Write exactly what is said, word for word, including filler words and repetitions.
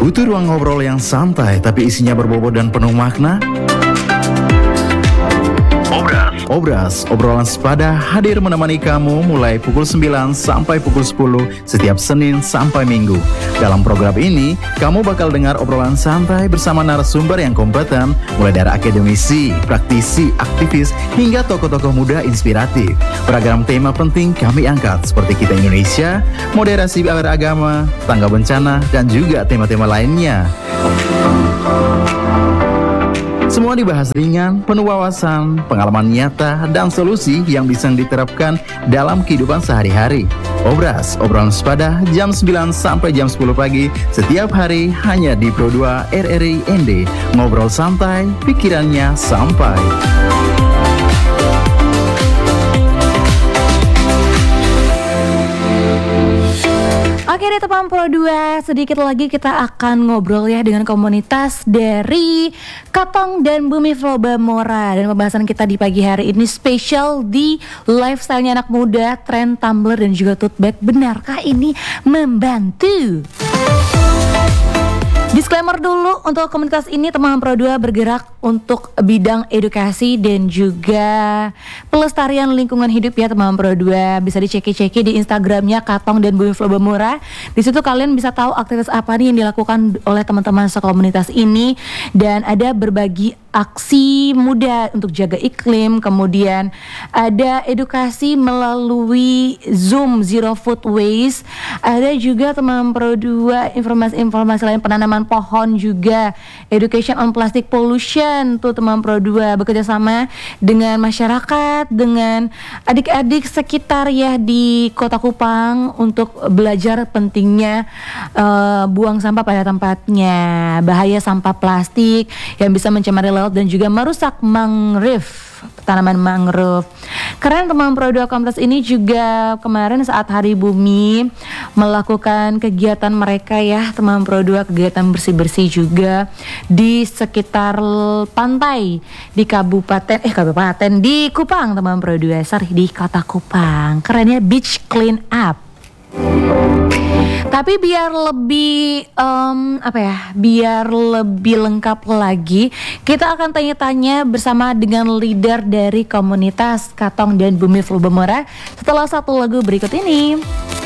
Butuh ruang ngobrol yang santai tapi isinya berbobot dan penuh makna? Obras. Obras, obrolan sepada hadir menemani kamu mulai pukul sembilan sampai pukul sepuluh setiap Senin sampai Minggu. Dalam program ini, kamu bakal dengar obrolan santai bersama narasumber yang kompeten, mulai dari akademisi, praktisi, aktivis, hingga tokoh-tokoh muda inspiratif. Beragam tema penting kami angkat seperti kita Indonesia, moderasi beragama, tangga bencana, dan juga tema-tema lainnya. Semua dibahas ringan, penuh wawasan, pengalaman nyata, dan solusi yang bisa diterapkan dalam kehidupan sehari-hari. Obras, obrolan sepada jam sembilan sampai jam sepuluh pagi setiap hari hanya di Pro dua R R I N D. Ngobrol santai, pikirannya sampai. Oke deh teman Pro dua, sedikit lagi kita akan ngobrol ya dengan komunitas dari Katong dan Bumi Flobamora. Dan pembahasan kita di pagi hari ini spesial di lifestyle-nya anak muda, tren tumbler dan juga tote bag. Benarkah ini membantu? Disclaimer dulu, untuk komunitas ini teman Pro dua bergerak untuk bidang edukasi dan juga pelestarian lingkungan hidup ya teman Pro dua. Bisa diceki-ceki di Instagramnya Katong dan Bumi Flobamora. Di situ kalian bisa tahu aktivitas apa nih yang dilakukan oleh teman-teman sekomunitas ini, dan ada berbagi aksi muda untuk jaga iklim, kemudian ada edukasi melalui Zoom Zero Food Waste, ada juga teman Pro dua informasi-informasi lain, penanaman pohon juga, education on plastic pollution tuh teman Pro dua, bekerja sama dengan masyarakat, dengan adik-adik sekitar ya di Kota Kupang untuk belajar pentingnya uh, buang sampah pada tempatnya, bahaya sampah plastik yang bisa mencemari laut dan juga merusak mangrove, tanaman mangrove. Keren teman Pro dua komunitas ini juga kemarin saat Hari Bumi melakukan kegiatan mereka ya teman Pro dua, kegiatan bersih-bersih juga di sekitar pantai di kabupaten eh kabupaten di Kupang teman Pro dua, sorry di Kota Kupang. Kerennya beach clean up. Tapi biar lebih um, apa ya, biar lebih lengkap lagi, kita akan tanya-tanya bersama dengan leader dari komunitas Katong dan Bumi Flobamora setelah satu lagu berikut ini.